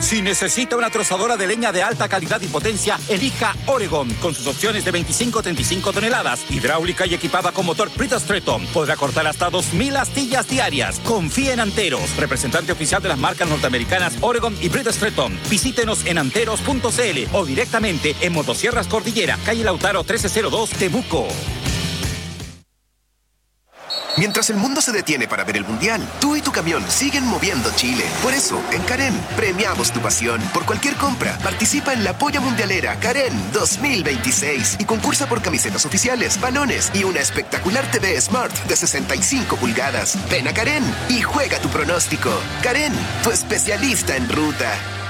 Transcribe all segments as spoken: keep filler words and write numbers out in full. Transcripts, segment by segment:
Si necesita una trozadora de leña de alta calidad y potencia, elija Oregon, con sus opciones de veinticinco a treinta y cinco toneladas, hidráulica y equipada con motor Bridgestone. Podrá cortar hasta dos mil astillas diarias. Confíe en Anteros, representante oficial de las marcas norteamericanas Oregon y Bridgestone. Visítenos en anteros punto c l o directamente en Motosierras Cordillera, calle Lautaro trece cero dos, Temuco. Mientras el mundo se detiene para ver el Mundial, tú y tu camión siguen moviendo Chile. Por eso, en Karen, premiamos tu pasión. Por cualquier compra, participa en la Polla Mundialera Karen dos mil veintiséis y concursa por camisetas oficiales, balones y una espectacular T V Smart de sesenta y cinco pulgadas. Ven a Karen y juega tu pronóstico. Karen, tu especialista en ruta.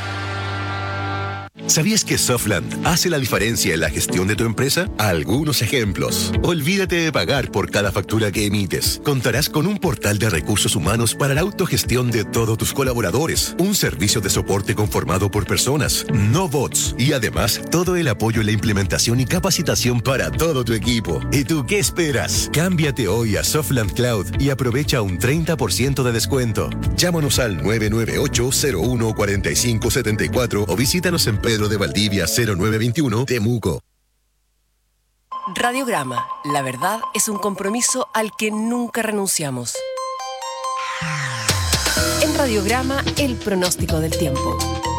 ¿Sabías que Softland hace la diferencia en la gestión de tu empresa? Algunos ejemplos. Olvídate de pagar por cada factura que emites. Contarás con un portal de recursos humanos para la autogestión de todos tus colaboradores. Un servicio de soporte conformado por personas, no bots. Y además, todo el apoyo en la implementación y capacitación para todo tu equipo. ¿Y tú qué esperas? Cámbiate hoy a Softland Cloud y aprovecha un treinta por ciento de descuento. Llámanos al nueve nueve ocho, cero uno, cuatro cinco siete cuatro o visítanos en Pedro de Valdivia cero nueve veintiuno, Temuco. Radiograma. La verdad es un compromiso al que nunca renunciamos. En Radiograma, el pronóstico del tiempo.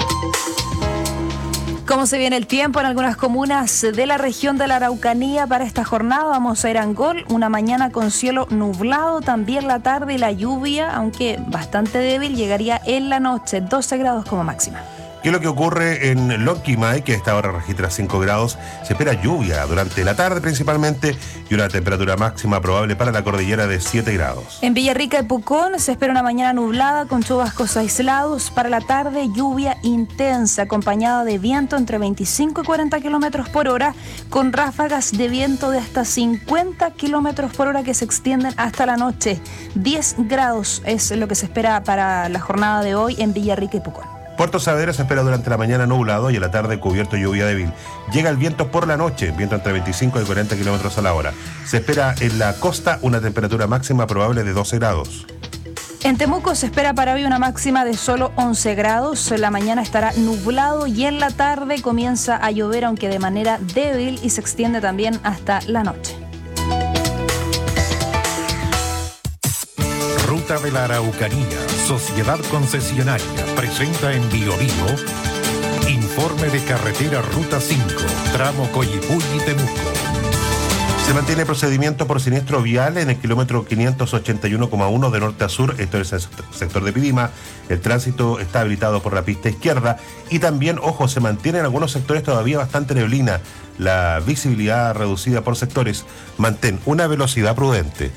¿Cómo se viene el tiempo en algunas comunas de la región de la Araucanía para esta jornada? Vamos a ir a Angol, una mañana con cielo nublado, también la tarde y la lluvia, aunque bastante débil, llegaría en la noche, doce grados como máxima. ¿Qué es lo que ocurre en Lonquimay, que a esta hora registra cinco grados? Se espera lluvia durante la tarde principalmente y una temperatura máxima probable para la cordillera de siete grados. En Villarrica y Pucón se espera una mañana nublada con chubascos aislados. Para la tarde, lluvia intensa acompañada de viento entre veinticinco y cuarenta kilómetros por hora, con ráfagas de viento de hasta cincuenta kilómetros por hora que se extienden hasta la noche. diez grados es lo que se espera para la jornada de hoy en Villarrica y Pucón. Puerto Saavedra se espera durante la mañana nublado y en la tarde cubierto lluvia débil. Llega el viento por la noche, viento entre veinticinco y cuarenta kilómetros a la hora. Se espera en la costa una temperatura máxima probable de doce grados. En Temuco se espera para hoy una máxima de solo once grados. En la mañana estará nublado y en la tarde comienza a llover, aunque de manera débil, y se extiende también hasta la noche. Ruta de la Araucanía, Sociedad Concesionaria, presenta en Bio Bio informe de carretera Ruta cinco, tramo Coyipulli, Temuco. Se mantiene procedimiento por siniestro vial en el kilómetro quinientos ochenta y uno coma uno de norte a sur, esto es el sector de Pidima. El tránsito está habilitado por la pista izquierda y también, ojo, se mantiene en algunos sectores todavía bastante neblina. La visibilidad reducida por sectores. Mantén una velocidad prudente.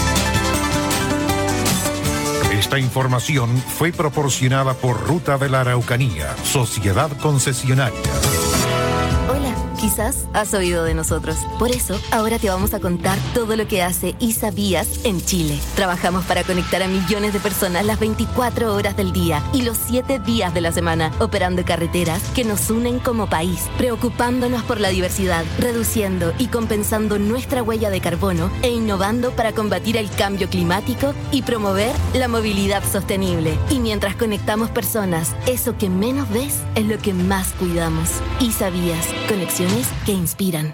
Esta información fue proporcionada por Ruta de la Araucanía, Sociedad Concesionaria. Hola, quizás has oído de nosotros. Por eso, ahora te vamos a contar todo lo que hace ISABías en Chile. Trabajamos para conectar a millones de personas las veinticuatro horas del día y los siete días de la semana, operando carreteras que nos unen como país, preocupándonos por la diversidad, reduciendo y compensando nuestra huella de carbono e innovando para combatir el cambio climático y promover la movilidad sostenible. Y mientras conectamos personas, eso que menos ves es lo que más cuidamos. ISABías, conexiones que inspiran.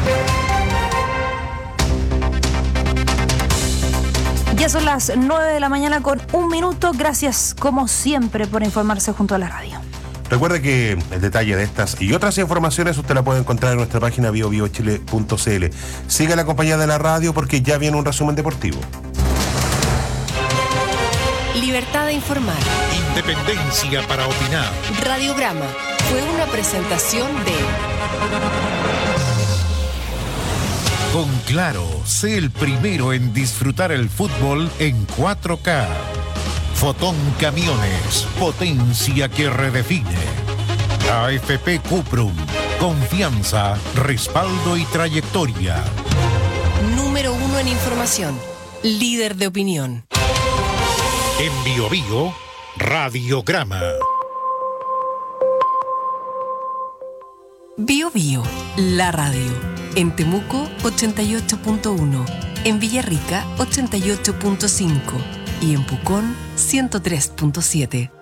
Ya son las nueve de la mañana con un minuto. Gracias, como siempre, por informarse junto a la radio. Recuerde que el detalle de estas y otras informaciones usted la puede encontrar en nuestra página bio bio chile punto c l. Siga la compañía de la radio porque ya viene un resumen deportivo. Libertad de informar. Independencia para opinar. Radiograma fue una presentación de... Con Claro, sé el primero en disfrutar el fútbol en cuatro K. Fotón Camiones, potencia que redefine. A F P Cuprum, confianza, respaldo y trayectoria. Número uno en información, líder de opinión. En Bio Bio, Radiograma. Bio Bio, la radio. En Temuco, ochenta y ocho punto uno. En Villarrica, ochenta y ocho punto cinco. Y en Pucón, ciento tres punto siete.